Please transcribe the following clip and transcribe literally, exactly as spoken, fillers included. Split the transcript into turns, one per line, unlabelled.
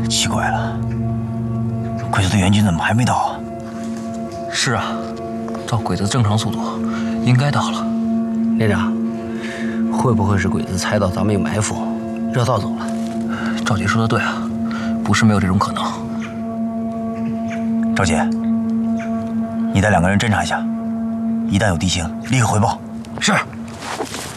奇怪了，鬼子的援军怎么还没到啊？
是啊，照鬼子正常速度，应该到了。
连长，会不会是鬼子猜到咱们有埋伏，绕道走了？
赵姐说的对啊，不是没有这种可能。
赵姐，你带两个人侦查一下，一旦有敌情，立刻回报。
是。